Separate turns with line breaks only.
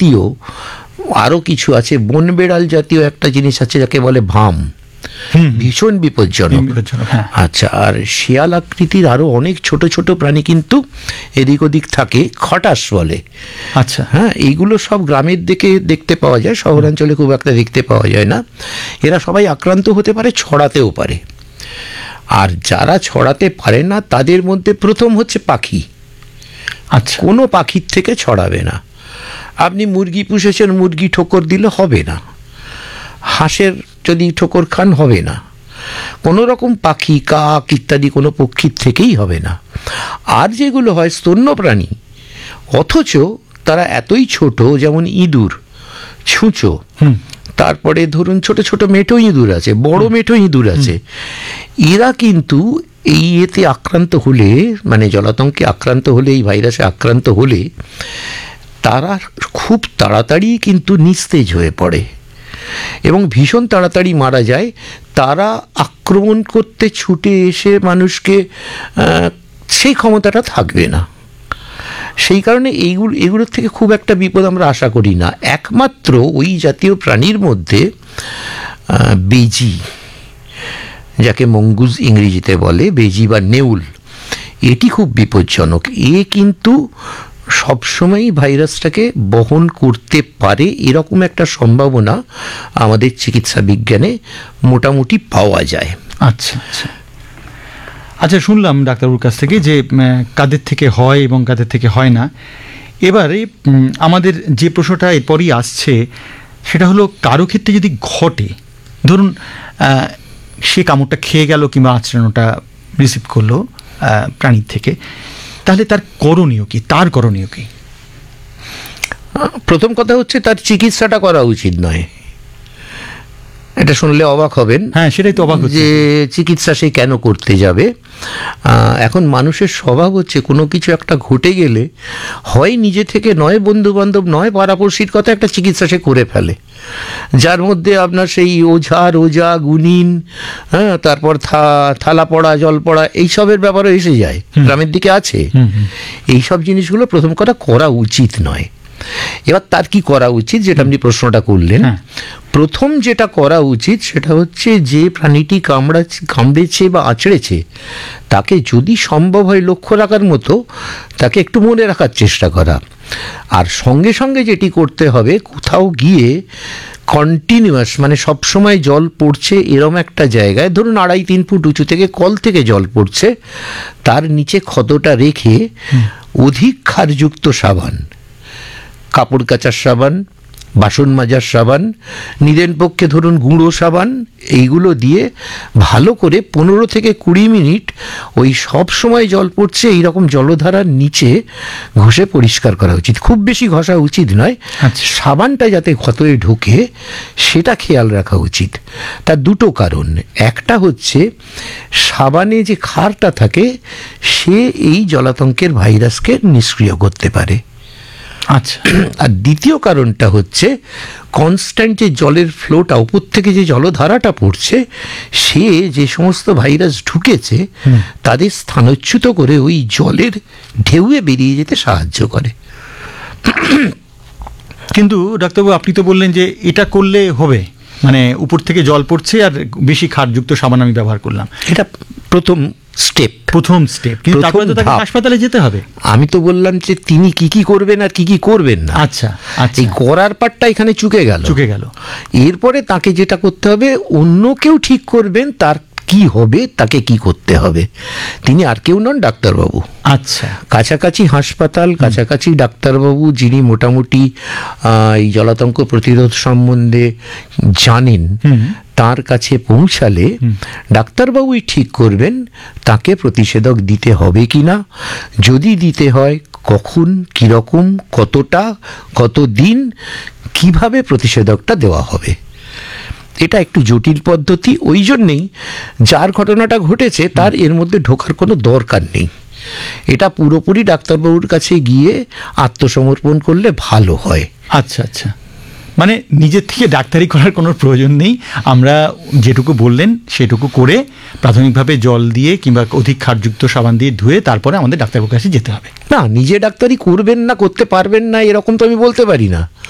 জাতীয় আরও কিছু আছে, বনবেড়াল জাতীয় একটা জিনিস আছে যাকে বলে ভাম, ভীষণ বিপজ্জনক। আচ্ছা, আর শিয়াল আকৃতির আরো অনেক ছোট ছোট প্রাণী কিন্তু এদিক ওদিক থাকে, খটাস বলে।
আচ্ছা,
হ্যাঁ, এইগুলো সব গ্রামের দিকে দেখতে পাওয়া যায়, শহরাঞ্চলে খুব একটা দেখতে পাওয়া যায় না। এরা সবাই আক্রান্ত হতে পারে, ছড়াতেও পারে। আর যারা ছড়াতে পারে না তাদের মধ্যে প্রথম হচ্ছে পাখি।
আচ্ছা,
কোনো পাখির থেকে ছড়াবে না। আপনি মুরগি পুষেছেন, মুরগি ঠোকর দিলে হবে না, হাঁসের যদি ঠোকর খান হবে না, কোনো রকম পাখি, কাক ইত্যাদি কোনো পক্ষীর থেকেই হবে না। আর যেগুলো হয় স্তন্যপ্রাণী, অথচ তারা এতই ছোট, যেমন ইঁদুর, ছুঁচো, তারপরে ধরুন ছোট ছোট মেঠো ইঁদুর আছে, বড় মেঠো ইঁদুর আছে, এরা কিন্তু এই এতে আক্রান্ত হলে, মানে জলাতঙ্কে আক্রান্ত হলে, এই ভাইরাসে আক্রান্ত হলে তারা খুব তাড়াতাড়ি কিন্তু নিস্তেজ হয়ে পড়ে এবং ভীষণ তাড়াতাড়ি মারা যায়। তারা আক্রমণ করতে ছুটে এসে মানুষকে সেই ক্ষমতাটা থাকবে না। সেই কারণে এগুলোর থেকে খুব একটা বিপদ আমরা আশা করি না। একমাত্র ওই জাতীয় প্রাণীর মধ্যে বেজি, যাকে মঙ্গুজ ইংরেজিতে বলে, বেজি বা নেউল, এটি খুব বিপজ্জনক। এ কিন্তু সবসময়ই ভাইরাসটাকে বহন করতে পারে, এরকম একটা সম্ভাবনা আমাদের চিকিৎসা বিজ্ঞানে মোটামুটি পাওয়া যায়।
আচ্ছা আচ্ছা আচ্ছা, শুনলাম ডাক্তারবাবুর কাছ থেকে যে কাদের থেকে হয় এবং কাদের থেকে হয় না। এবারে আমাদের যে প্রশ্নটা এরপরই আসছে সেটা হলো, কারো ক্ষেত্রে যদি ঘটে, ধরুন সে কামড়টা খেয়ে গেল কিংবা আঁচড়ানোটা রিসিভ করলো প্রাণীর থেকে, তাহলে তার করণীয় কি?
প্রথম কথা হচ্ছে তার চিকিৎসাটা করা উচিত নয়। এটা শুনলে অবাক হবেন।
হ্যাঁ, সেটাই তো অবাক হচ্ছে
যে চিকিৎসা সে কেন করতে যাবে। এখন মানুষের স্বভাব হচ্ছে কোনো কিছু একটা ঘটে গেলে হয় নিজে থেকে, নয় বন্ধু বান্ধব, নয় পাড়াপড়শির কথা, একটা চিকিৎসা সে করে ফেলে, যার মধ্যে আপনার সেই ওঝা গুনিন, হ্যাঁ, তারপর থালা পড়া, জল পড়া, এইসবের ব্যাপারে এসে যায়। গ্রামের দিকে আছে এইসব জিনিসগুলো। প্রথম কথা করা উচিত নয়। এবার তার কি করা উচিত, যেটা আপনি প্রশ্নটা করলেন, প্রথম যেটা করা উচিত সেটা হচ্ছে যে প্রাণীটি কামড়েছে বা আঁচড়েছে তাকে যদি সম্ভব হয় লক্ষ্য রাখার মতো, তাকে একটু মনে রাখার চেষ্টা করা। আর সঙ্গে সঙ্গে যেটি করতে হবে, কোথাও গিয়ে কন্টিনিউয়াস, মানে সবসময় জল পড়ছে এরম একটা জায়গায়, ধরুন 2.5-3 ফুট উঁচু থেকে কল থেকে জল পড়ছে, তার নিচে ক্ষতটা রেখে অধিক ক্ষারযুক্ত সাবান, কাপড় কাচার সাবান, বাসন মাজার সাবান, নিদেন পক্ষে ধরুন গুঁড়ো সাবান, এইগুলো দিয়ে ভালো করে 15 থেকে 20 মিনিট ওই সব সময় জল পড়ছে এইরকম জলধারার নিচে ঘষে পরিষ্কার করা উচিত। খুব বেশি ঘষা উচিত নয়, সাবানটা যাতে ক্ষতয়ে ঢোকে সেটা খেয়াল রাখা উচিত। তার দুটো কারণ, একটা হচ্ছে সাবানে যে ক্ষারটা থাকে সে এই জলাতঙ্কের ভাইরাসকে নিষ্ক্রিয় করতে পারে।
আচ্ছা,
আর দ্বিতীয় কারণটা হচ্ছে কনস্ট্যান্ট যে জলের ফ্লোটা, উপর থেকে যে জলধারাটা পড়ছে, সে যে সমস্ত ভাইরাস ঢুকেছে তাদের স্থানচ্যুত করে ওই জলের ঢেউয়ে বেরিয়ে যেতে সাহায্য করে।
কিন্তু ডাক্তারবাবু, আপনি তো বললেন যে এটা করলে হবে, মানে উপর থেকে জল পড়ছে আর বেশি ক্ষারযুক্ত সাবান আমি ব্যবহার করলাম, এটা প্রথম স্টেপ। কিন্তু তারপরে তো তাকে হাসপাতালে যেতে হবে।
আমি তো বললাম যে তিনি কি করবেন আর কি করবেন না।
আচ্ছা,
এই করার পার্টটা এখানে চুকে গেল। এরপরে তাকে যেটা করতে হবে, অন্য কেউ ঠিক করবেন তার কি হবে, তাকে কি করতে হবে। তিনি আর কেউ নন, ডাক্তারবাবু।
আচ্ছা,
কাছাকাছি হাসপাতাল, কাছাকাছি ডাক্তারবাবু যিনি মোটামুটি এই জলাতঙ্ক প্রতিরোধ সম্বন্ধে জানেন, তার কাছে পৌঁছালে ডাক্তারবাবুই ঠিক করবেন তাকে প্রতিষেধক দিতে হবে কিনা, যদি দিতে হয় কখন, কীরকম, কতটা, কতদিন, কিভাবে প্রতিষেধকটা দেওয়া হবে। এটা একটু জটিল পদ্ধতি, ওই জন্যেই যার ঘটনাটা ঘটেছে তার এর মধ্যে ঢোকার কোনো দরকার নেই। এটা পুরোপুরি ডাক্তারবাবুর কাছে গিয়ে আত্মসমর্পণ করলে ভালো হয়।
আচ্ছা আচ্ছা, মানে নিজের থেকে ডাক্তারি করার কোনো প্রয়োজন নেই। আমরা যেটুকু বললেন সেটুকু করে প্রাথমিকভাবে জল দিয়ে কিংবা অধিক ক্ষারযুক্ত সাবান দিয়ে ধুয়ে তারপরে আমাদের ডাক্তারবাবুর কাছে যেতে হবে।
না, নিজে ডাক্তারি করবেন না, করতে পারবেন না এরকম তো আমি বলতে পারি না।